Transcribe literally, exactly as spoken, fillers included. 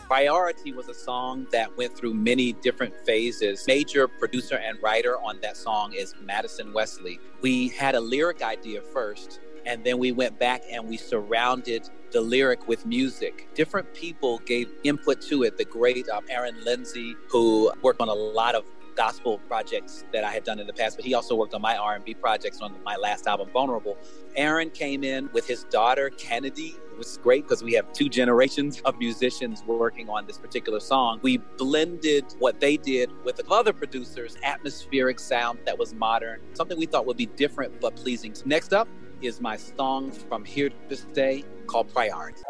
Priority was a song that went through many different phases. Major producer and writer on that song is Madison Wesley. We had a lyric idea first, and then we went back and we surrounded the lyric with music. Different people gave input to it. The great um, Aaron Lindsay, who worked on a lot of gospel projects that I had done in the past, but he also worked on my R and B projects on my last album, Vulnerable. Aaron came in with his daughter, Kennedy. It was great because we have two generations of musicians working on this particular song. We blended what they did with other producers, atmospheric sound that was modern, something we thought would be different but pleasing. Next up is my song from Here to Stay called Priority.